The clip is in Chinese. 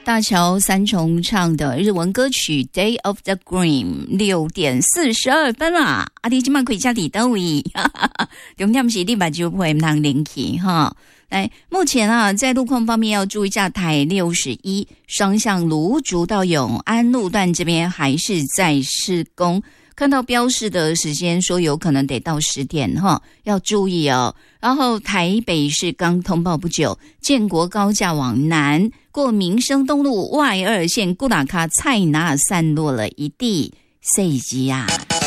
大乔三重唱的日文歌曲 Day of the Green 6点42分啦，啊你现在可以家里倒位，重点是你把酒杯唔通拎去哈。来，目前啊，在路况方面要注意一下，台61双向芦竹到永安路段这边还是在施工。看到标示的时间说有可能得到10点哈，要注意哦。然后台北市刚通报不久，建国高架往南过民生东路外2线固打卡菜拿散落了一地碎机啊。